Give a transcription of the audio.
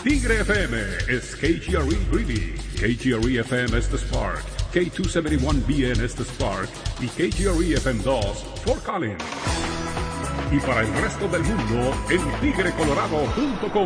Tigre FM is KGRE Greeley, KGRE FM es The Spark, K271BN es The Spark y KGRE FM2 Fort Collins. Y para el resto del mundo en tigrecolorado.com.